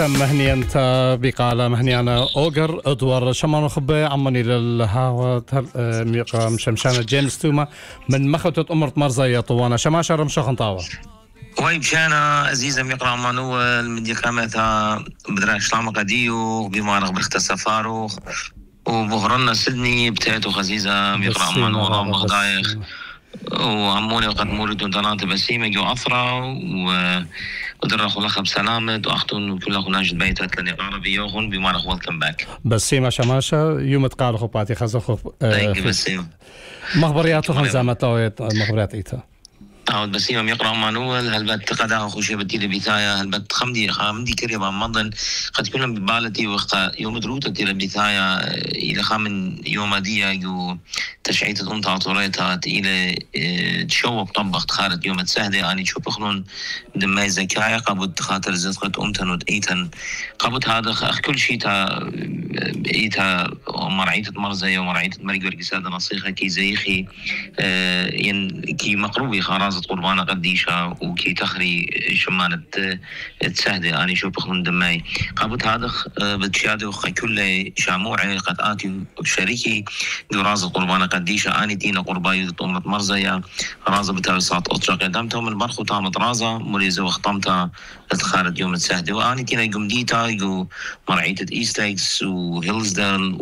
مهني أنت بقالة مهني أنا أوجر أدوار شمان خبة عمني للهاوة مشمشانة جيمس توما من مخطط أمرت مرزية طوانا شماشة رمشخن طاوة واي بشانا عزيزة ميقرأ مانوال من دي كامتها بدرا إسلام قديو بما رغب سفارو وبهرنا سدني بتاعته خزيزة ميقرأ مانوال وغدايخ وعموني وقد مولد ودنات بسيمة جو أفرا ودرا خلاخ بسلامة وأختون كل خلاج بيتات لني عربي يوخون بما رغب ويلكم باك بسيمة شماشة يوم تقال خباتي خزخو بسيمة مخبرياتو خمزامة طاويت مخبريات إيتا عود بسيمة يقرأ مانوال هل بات قداها خوشي بدي لبثايا هل بات خمدي كريبا مضن قد كنا ببالتي وقتا يوم دروتتي لبثايا إلى خامن يوم ديا جو تشعيت أمتا عطوريتا إلى تشوب طبخ تخارت يوم تسهدي أني شو بخلون دماي زكايا قابد خاطر زدقت أمتن ودئيتن قابد هذا أخ كل شيء تا إيتا مرعيتة مرزية ومرعيتة مريق ورقسادة نصيحة كي زيخي كي مقروبي خرازة قربانة قديشة وكي تخري شمانة تسهدي أني شو بخلون دماي قابد هذا بتشادي وخي كل شاموعي قد آتي شريكي جو رازة قربانة قديشة أني تينا قربايو طمت مرزية رازة بتاوسات أطرق قدامتها من برخو طامت رازة مريزة وختمتها تخارج يوم تسهدي وأني تينا قمديتا جو مرعيتة إيستايكس وهيلزدال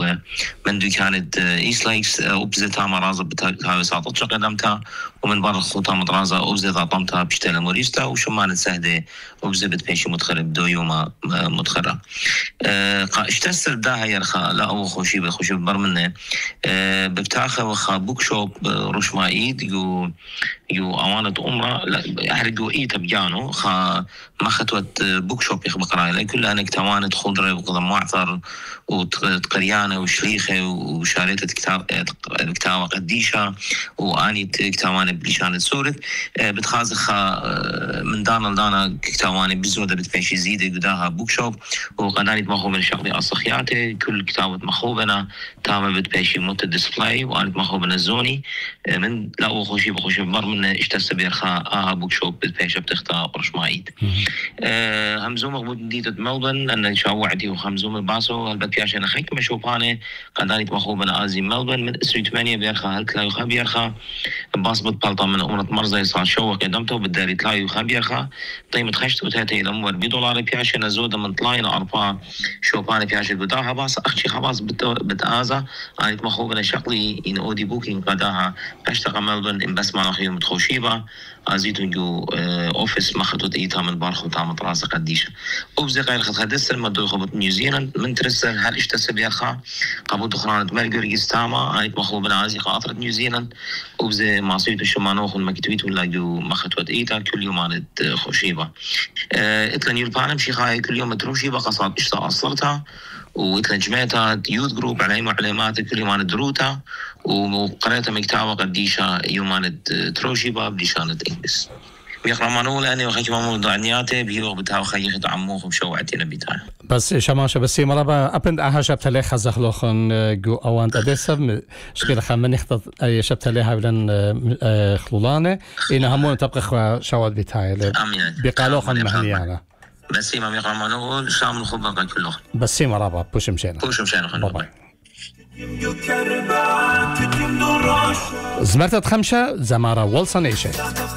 ومن دو كانت إيستايكس أبزتها مرازة بتاوسات أطرق قدامتها ومن برخو طامت رازة أبزتها طمتها بشتالة مريستا وشمانة سهدي أبزبت بيشي متخرب دو يوم متخرب اشتسر داها يرخى لا أو خوشي برمنه بفتاخه وخا بوك شوب رشمايد يو أوانة أمرا لا أحرقوا إيه تبجانو خا ما خطوت بوك شوب يخبقرا لا كل أنا كتوانة خضرة وقضم معطر وتقريانة وشريخة وشاريتة كتاوة قديشة وآني كتوانة بليشانة سورة بتخازخ من دانا لدانا كتوانة بزودة بتفيش يزيد قداها بوك شوب وقداني تمخوبة الشغلي أصخياتي كل كتاوة مخوبنا تاما بتفيشي موت الديسبلاي وآني مخوبنا الزوني من لا خوشي بخوشي بمر من اشتسى بيرخا بوك شوب بتفيشة بتختا قرش مايد همزوم غبود ديتة ملبن أن شاوعتي وخمزوم الباسو هالبت عشان أخيك مشوبانة قداني تمخوبنا آزي ملبن من اسري 8 بيرخا هالكلا يخا بيرخا باص بطلطة من أمرة مرزي صار شوق قدمته بالداري تلا يخا بيرخا طيب تخشت وتاتي الأمور $2 بيعشان زودة من طلاين 4 شوبانة بيعشان قداها باص أختي خلاص بتآزا أنا تمخوبنا شغلي إن أودي بوكينج قداها أشتغل ملبن إن بس ما نخيم تخوشيبا أزيدو جو أوفيس مخطوط إيتا من بارخو تامت راسة قديشة وبزي غير خد خدسر مدو خبط نيوزيلاند من ترسل هل اشتسى بيرخا قابو دخرانة مرقر يستاما آنيت مخوب نعازي قاطرة نيوزيلاند وبزي معصيتو شمانوخن مكتويتو لا جو مخطوط إيتا كل يوم آنت خوشيبا اتلن يلبانم شيخاي كل يوم تروشيبا قصاد اشتا أصلتها وإتلن جمعتها يوث جروب علامات كل يوم آنت دروتا وقريتها مكتاوة قديشة يوم آنت تروشيبا بليشانة إنجلس بيقرأ مانول أنا وخيك مامول دعنياته بيهو بتاع خيخ دعموه وشوعتي نبيتها بس شماشة بس مرابا أبند أها شبتلي خزخ لوخن جو أوانت أدسب شكل خمن يخطط أي شبتلي هاولن خلولانة إن همون تبقى شواد بتاعي بقالوخن مهنيانا بس ما بيقرأ مانول شامل خبقة كله بس مرابا بوش مشينا خلونا زمرتت خمسة زمارة والصنيشة